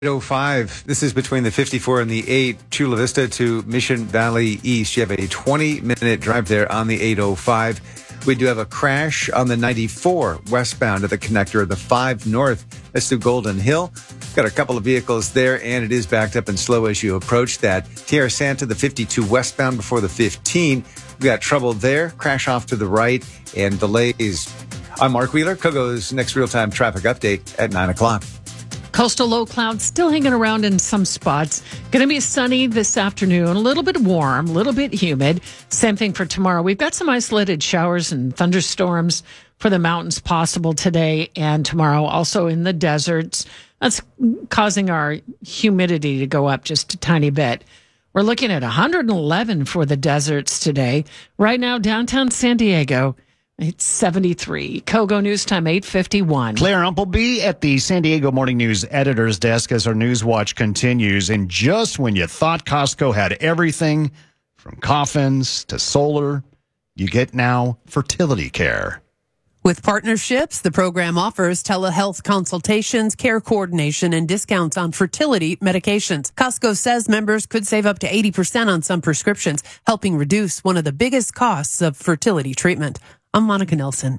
8:05. This is between the 54 and the 8, Chula Vista to Mission Valley East. You have a 20-minute drive there on the 8:05. We do have a crash on the 94 westbound at the connector of the 5 north. That's through Golden Hill. Got a couple of vehicles there, and it is backed up and slow as you approach that. Tierra Santa, the 52 westbound before the 15. We got trouble there. Crash off to the right and delays. I'm Mark Wheeler. Kogo's next real-time traffic update at 9 o'clock. Coastal low clouds still hanging around in some spots. Going to be sunny this afternoon, a little bit warm, a little bit humid. Same thing for tomorrow. We've got some isolated showers and thunderstorms for the mountains possible today and tomorrow, also in the deserts. That's causing our humidity to go up just a tiny bit. We're looking at 111 for the deserts today. Right now, downtown San Diego, it's 73. Kogo News Time, 8:51. Claire Umpleby at the San Diego Morning News editor's desk as our News Watch continues. And just when you thought Costco had everything from coffins to solar, you get now fertility care. With partnerships, the program offers telehealth consultations, care coordination, and discounts on fertility medications. Costco says members could save up to 80% on some prescriptions, helping reduce one of the biggest costs of fertility treatment. I'm Monica Nelson.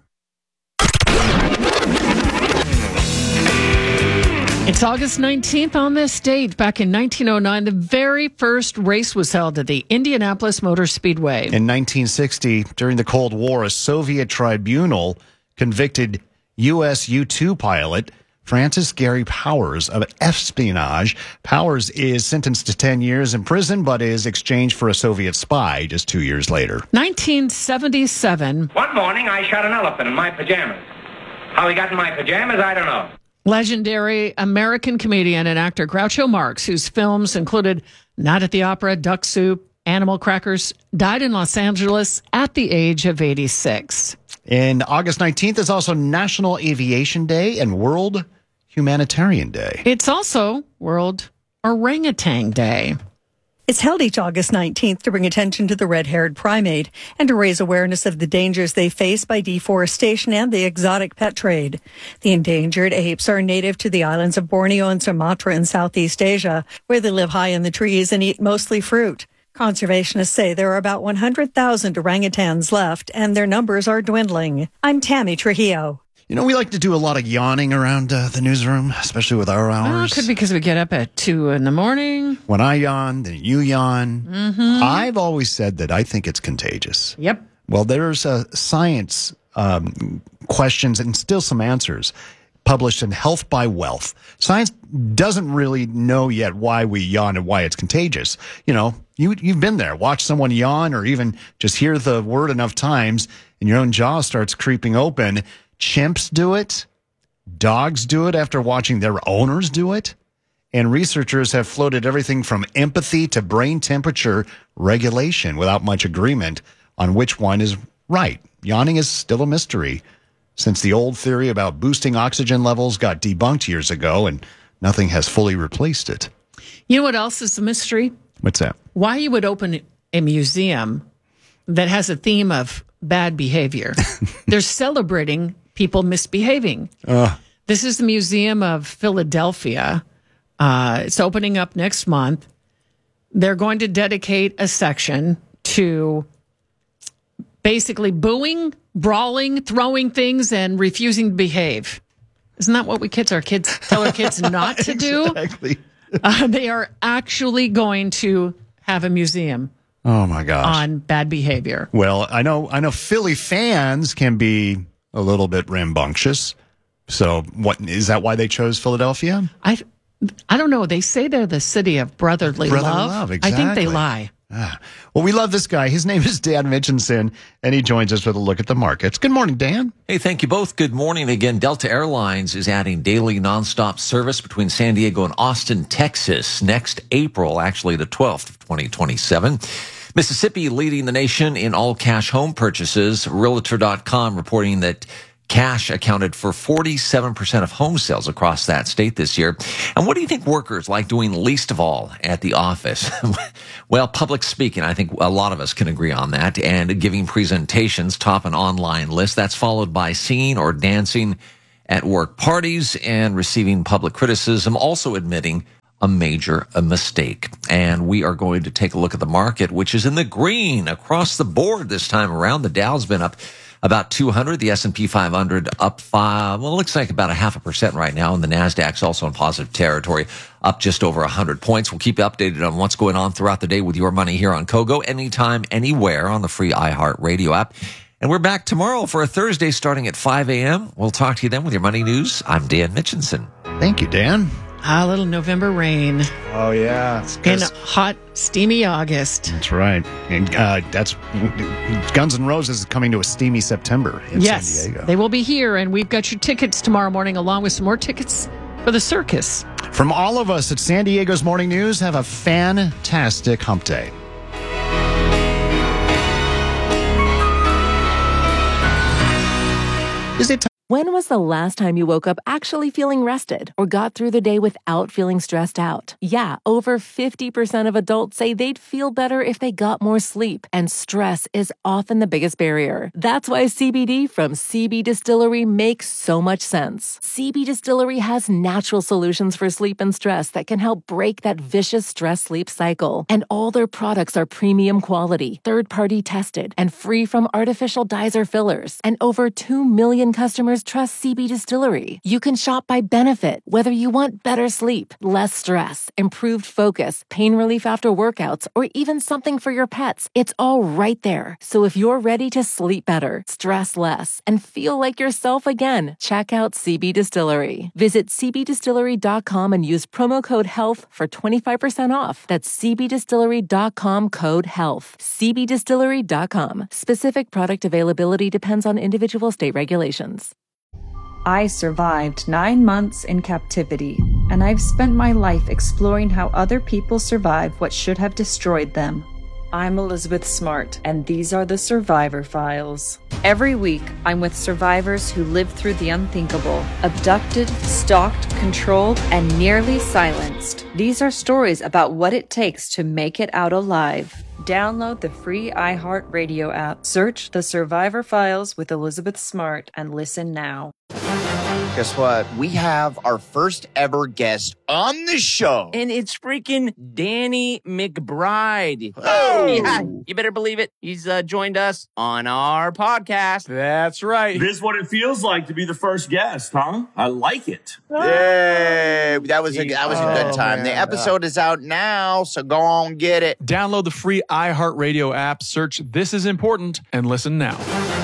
It's August 19th on this date. Back in 1909, the very first race was held at the Indianapolis Motor Speedway. In 1960, during the Cold War, a Soviet tribunal convicted U.S. U-2 pilot Francis Gary Powers of espionage. Powers is sentenced to 10 years in prison, but is exchanged for a Soviet spy just 2 years later. 1977. One morning, I shot an elephant in my pajamas. How he got in my pajamas, I don't know. Legendary American comedian and actor Groucho Marx, whose films included Night at the Opera, Duck Soup, Animal Crackers, died in Los Angeles at the age of 86. And August 19th is also National Aviation Day and World Humanitarian Day. It's also World Orangutan Day. It's held each August 19th to bring attention to the red-haired primate and to raise awareness of the dangers they face by deforestation and the exotic pet trade. The endangered apes are native to the islands of Borneo and Sumatra in Southeast Asia, where they live high in the trees and eat mostly fruit. Conservationists say there are about 100,000 orangutans left, and their numbers are dwindling. I'm Tammy Trujillo. You know, we like to do a lot of yawning around the newsroom, especially with our hours. Well, it could be because we get up at 2 in the morning. When I yawn, then you yawn. Mm-hmm. I've always said that I think it's contagious. Yep. Well, there's science questions and still some answers published in Health by Wealth. Science doesn't really know yet why we yawn and why it's contagious. You know, you've been there. Watch someone yawn or even just hear the word enough times and your own jaw starts creeping open. Chimps do it. Dogs do it after watching their owners do it. And researchers have floated everything from empathy to brain temperature regulation without much agreement on which one is right. Yawning is still a mystery, since the old theory about boosting oxygen levels got debunked years ago and nothing has fully replaced it. You know what else is a mystery? What's that? Why you would open a museum that has a theme of bad behavior. They're celebrating people misbehaving. This is the Museum of Philadelphia. It's opening up next month. They're going to dedicate a section to basically booing, brawling, throwing things, and refusing to behave. Isn't that what we tell our kids not to do? Exactly. They are actually going to have a museum. Oh my gosh. On bad behavior. Well, I know Philly fans can be a little bit rambunctious. So what is that why they chose Philadelphia? I don't know. They say they're the city of brotherly love. Exactly. I think they lie. Well, we love this guy. His name is Dan Mitchinson, and he joins us with a look at the markets. Good morning, Dan. Hey, thank you both. Good morning again. Delta Airlines is adding daily nonstop service between San Diego and Austin, Texas next April, actually the 12th of 2027. Mississippi leading the nation in all cash home purchases. Realtor.com reporting that cash accounted for 47% of home sales across that state this year. And what do you think workers like doing least of all at the office? Well, public speaking, I think a lot of us can agree on that. And giving presentations top an online list. That's followed by singing or dancing at work parties and receiving public criticism, also admitting a major mistake. And we are going to take a look at the market, which is in the green across the board this time around. The Dow's been up about 200, the S&P 500 up 5, well, it looks like about 0.5% right now, and the NASDAQ's also in positive territory, up just over 100 points. We'll keep you updated on what's going on throughout the day with your money here on KOGO, anytime, anywhere on the free iHeartRadio app. And we're back tomorrow for a Thursday starting at 5 a.m. We'll talk to you then with your money news. I'm Dan Mitchinson. Thank you, Dan. A little November rain Oh, yeah. in hot, steamy August. That's right. And that's Guns N' Roses is coming to a steamy September in San Diego. They will be here, and we've got your tickets tomorrow morning, along with some more tickets for the circus. From all of us at San Diego's Morning News, have a fantastic hump day. Is it When was the last time you woke up actually feeling rested or got through the day without feeling stressed out? Yeah, over 50% of adults say they'd feel better if they got more sleep, and stress is often the biggest barrier. That's why CBD from CB Distillery makes so much sense. CB Distillery has natural solutions for sleep and stress that can help break that vicious stress-sleep cycle. And all their products are premium quality, third-party tested, and free from artificial dyes or fillers. And over 2 million customers trust CB Distillery. You can shop by benefit, whether you want better sleep, less stress, improved focus, pain relief after workouts, or even something for your pets. It's all right there. So if you're ready to sleep better, stress less, and feel like yourself again, check out CB Distillery. Visit cbdistillery.com and use promo code HEALTH for 25% off. That's cbdistillery.com, code HEALTH. cbdistillery.com. Specific product availability depends on individual state regulations. I survived 9 months in captivity, and I've spent my life exploring how other people survive what should have destroyed them. I'm Elizabeth Smart, and these are the Survivor Files. Every week, I'm with survivors who lived through the unthinkable, abducted, stalked, controlled, and nearly silenced. These are stories about what it takes to make it out alive. Download the free iHeartRadio app. Search The Survivor Files with Elizabeth Smart and listen now. Guess what? We have our first ever guest on the show. And it's freaking Danny McBride. Oh! Yeah, you better believe it. He's joined us on our podcast. That's right. This is what it feels like to be the first guest, huh? I like it. Yay! That was a good time. Man. The episode is out now, so go on get it. Download the free iHeartRadio app, search This Is Important, and listen now.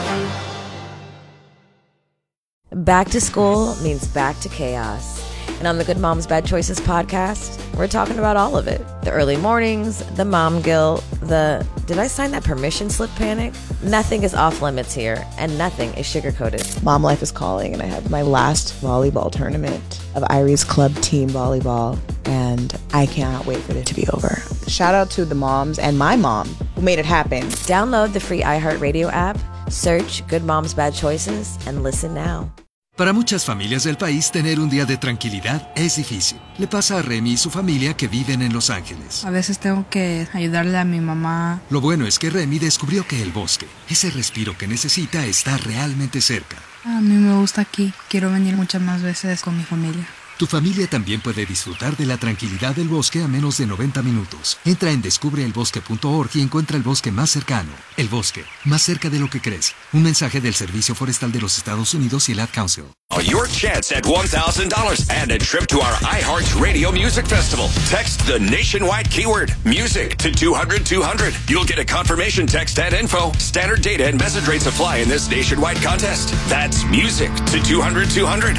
Back to school means back to chaos. And on the Good Moms Bad Choices podcast, we're talking about all of it. The early mornings, the mom guilt, the did I sign that permission slip panic? Nothing is off limits here, and nothing is sugar-coated. Mom life is calling, and I have my last volleyball tournament of Irie's club team volleyball, and I cannot wait for it to be over. Shout out to the moms and my mom who made it happen. Download the free iHeartRadio app, search Good Moms Bad Choices, and listen now. Para muchas familias del país, tener un día de tranquilidad es difícil. Le pasa a Remy y su familia que viven en Los Ángeles. A veces tengo que ayudarle a mi mamá. Lo bueno es que Remy descubrió que el bosque, ese respiro que necesita, está realmente cerca. A mí me gusta aquí. Quiero venir muchas más veces con mi familia. Tu familia también puede disfrutar de la tranquilidad del bosque a menos de 90 minutos. Entra en descubreelbosque.org y encuentra el bosque más cercano. El bosque, más cerca de lo que crees. Un mensaje del Servicio Forestal de los Estados Unidos y el Ad Council. Your chance at $1,000 and a trip to our iHeartRadio Music Festival. Text the nationwide keyword music to 200-200. You'll get a confirmation text and info. Standard data and message rates apply in this nationwide contest. That's music to 200-200.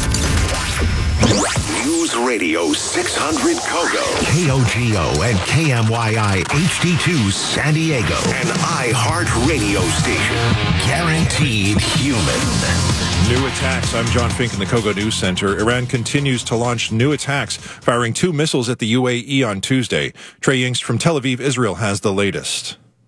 News Radio 600 KOGO, KOGO and KMYI HD2 San Diego, an iHeartRadio station. Guaranteed human. New attacks. I'm John Fink in the KOGO News Center. Iran continues to launch new attacks, firing 2 missiles at the UAE on Tuesday. Trey Yingst from Tel Aviv, Israel, has the latest.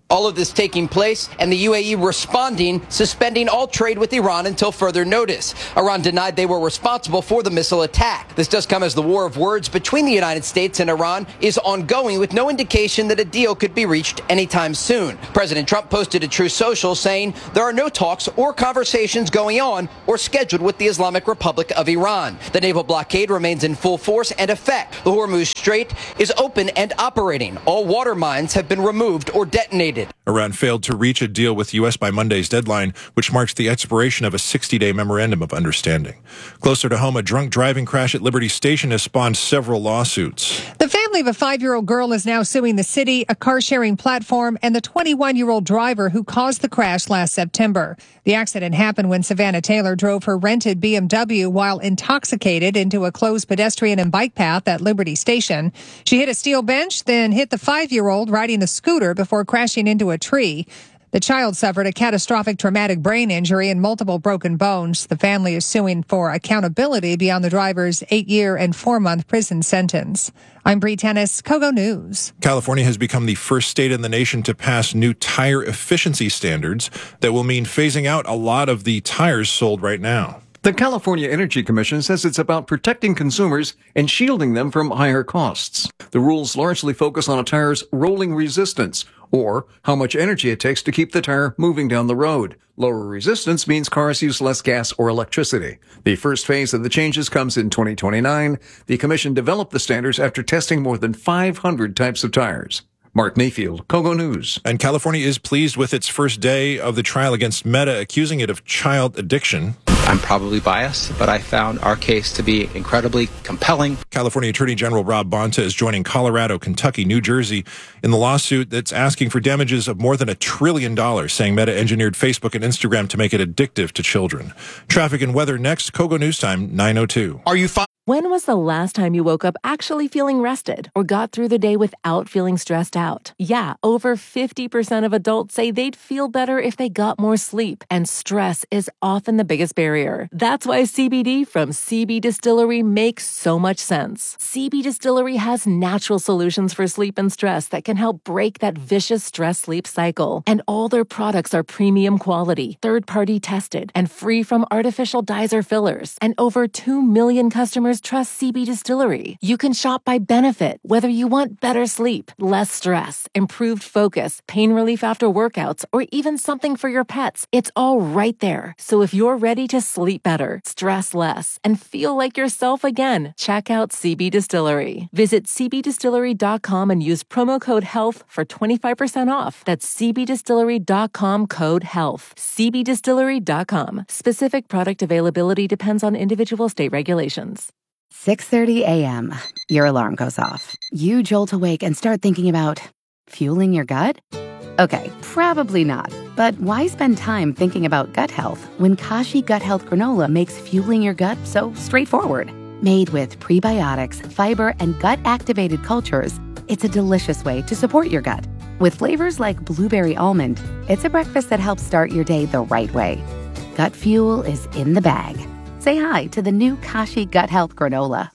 All of this taking place and the UAE responding, suspending all trade with Iran until further notice. Iran denied they were responsible for the missile attack. This does come as the war of words between the United States and Iran is ongoing, with no indication that a deal could be reached anytime soon. President Trump posted to Truth Social saying there are no talks or conversations going on or scheduled with the Islamic Republic of Iran. The naval blockade remains in full force and effect. The Hormuz Strait is open and operating. All water mines have been removed or detonated. Iran failed to reach a deal with the U.S. by Monday's deadline, which marks the expiration of a 60-day memorandum of understanding. Closer to home, a drunk driving crash at Liberty Station has spawned several lawsuits. The family of a 5-year-old girl is now suing the city, a car-sharing platform, and the 21-year-old driver who caused the crash last September. The accident happened when Savannah Taylor drove her rented BMW while intoxicated into a closed pedestrian and bike path at Liberty Station. She hit a steel bench, then hit the 5-year-old riding the scooter before crashing into a tree. The child suffered a catastrophic traumatic brain injury and multiple broken bones. The family is suing for accountability beyond the driver's 8-year and 4-month prison sentence. I'm Bree Tennis, Kogo News. California has become the first state in the nation to pass new tire efficiency standards that will mean phasing out a lot of the tires sold right now. The California Energy Commission says it's about protecting consumers and shielding them from higher costs. The rules largely focus on a tire's rolling resistance, or how much energy it takes to keep the tire moving down the road. Lower resistance means cars use less gas or electricity. The first phase of the changes comes in 2029. The commission developed the standards after testing more than 500 types of tires. Mark Mayfield, Kogo News. And California is pleased with its first day of the trial against Meta, accusing it of child addiction. I'm probably biased, but I found our case to be incredibly compelling. California Attorney General Rob Bonta is joining Colorado, Kentucky, New Jersey in the lawsuit that's asking for damages of more than $1 trillion, saying Meta engineered Facebook and Instagram to make it addictive to children. Traffic and weather next. Kogo News Time, 9:02. Are you fine? When was the last time you woke up actually feeling rested or got through the day without feeling stressed out? Yeah, over 50% of adults say they'd feel better if they got more sleep, and stress is often the biggest barrier. That's why CBD from CB Distillery makes so much sense. CB Distillery has natural solutions for sleep and stress that can help break that vicious stress-sleep cycle. And all their products are premium quality, third-party tested, and free from artificial dyes or fillers. And over 2 million customers trust CB Distillery. You can shop by benefit, whether you want better sleep, less stress, improved focus, pain relief after workouts, or even something for your pets. It's all right there. So if you're ready to sleep better, stress less, and feel like yourself again, check out CB Distillery. Visit cbdistillery.com and use promo code HEALTH for 25% off. That's cbdistillery.com, code HEALTH. cbdistillery.com. Specific product availability depends on individual state regulations. 6:30 a.m. Your alarm goes off. You jolt awake and start thinking about fueling your gut? Okay, probably not. But why spend time thinking about gut health when Kashi Gut Health Granola makes fueling your gut so straightforward? Made with prebiotics, fiber, and gut-activated cultures, it's a delicious way to support your gut. With flavors like blueberry almond, it's a breakfast that helps start your day the right way. Gut fuel is in the bag. Say hi to the new Kashi Gut Health Granola.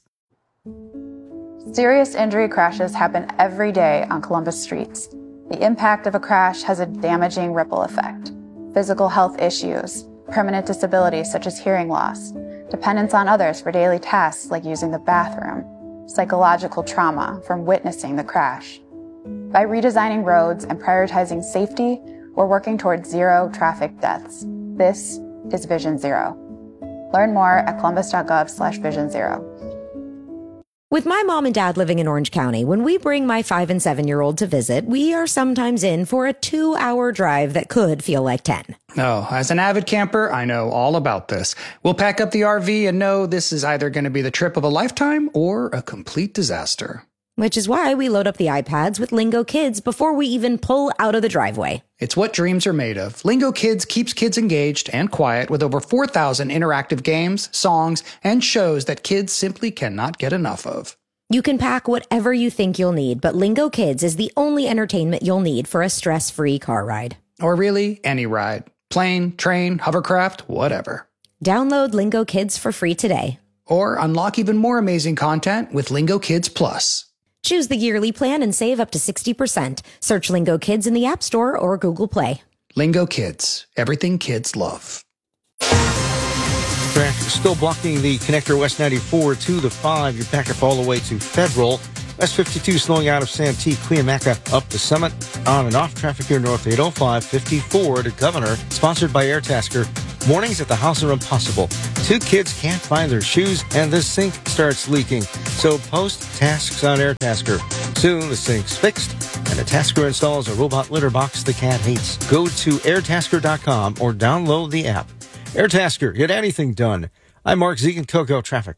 Serious injury crashes happen every day on Columbus streets. The impact of a crash has a damaging ripple effect. Physical health issues, permanent disabilities such as hearing loss, dependence on others for daily tasks like using the bathroom, psychological trauma from witnessing the crash. By redesigning roads and prioritizing safety, we're working towards zero traffic deaths. This is Vision Zero. Learn more at columbus.gov/vision0. With my mom and dad living in Orange County, when we bring my 5- and 7-year-old to visit, we are sometimes in for a 2-hour drive that could feel like 10. Oh, as an avid camper, I know all about this. We'll pack up the RV and know this is either going to be the trip of a lifetime or a complete disaster. Which is why we load up the iPads with Lingo Kids before we even pull out of the driveway. It's what dreams are made of. Lingo Kids keeps kids engaged and quiet with over 4,000 interactive games, songs, and shows that kids simply cannot get enough of. You can pack whatever you think you'll need, but Lingo Kids is the only entertainment you'll need for a stress-free car ride. Or really, any ride. Plane, train, hovercraft, whatever. Download Lingo Kids for free today. Or unlock even more amazing content with Lingo Kids Plus. Choose the yearly plan and save up to 60%. Search Lingo Kids in the App Store or Google Play. Lingo Kids, everything kids love. Traffic still blocking the connector West 94 to the 5. You're back up all the way to Federal. West 52 slowing out of Santee, Cuyamaca up to Summit. On and off traffic here north 805, 54 to Governor. Sponsored by Airtasker. Mornings at the house are impossible. 2 kids can't find their shoes and the sink starts leaking. So post tasks on Airtasker. Soon the sink's fixed and the Tasker installs a robot litter box the cat hates. Go to airtasker.com or download the app. Airtasker, get anything done. I'm Mark Zegan, Coco Traffic.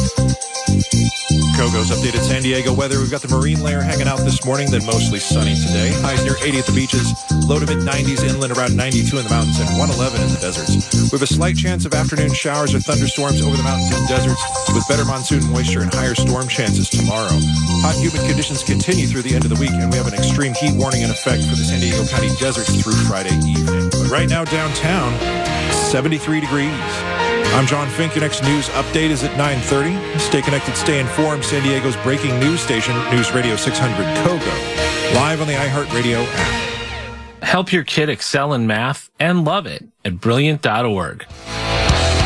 Kogo's updated San Diego weather. We've got the marine layer hanging out this morning, then mostly sunny today. Highs near 80 at the beaches, low to mid-90s inland, around 92 in the mountains, and 111 in the deserts. We have a slight chance of afternoon showers or thunderstorms over the mountains and deserts, with better monsoon moisture and higher storm chances tomorrow. Hot, humid conditions continue through the end of the week, and we have an extreme heat warning in effect for the San Diego County deserts through Friday evening. But right now, downtown, 73 degrees. I'm John Fink. Your next news update is at 9:30. Stay connected, stay informed. San Diego's breaking news station, News Radio 600 Kogo, live on the iHeartRadio app. Help your kid excel in math and love it at Brilliant.org.